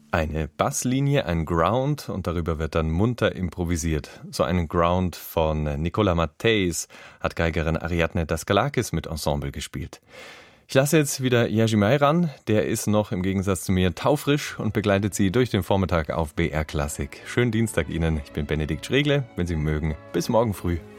Eine Basslinie, ein Ground und darüber wird dann munter improvisiert. So einen Ground von Nicola Matthäus hat Geigerin Ariadne Daskalakis mit Ensemble gespielt. Ich lasse jetzt wieder Jerzy May ran, der ist noch im Gegensatz zu mir taufrisch und begleitet Sie durch den Vormittag auf BR Klassik. Schönen Dienstag Ihnen, ich bin Benedikt Schregle, wenn Sie mögen, bis morgen früh.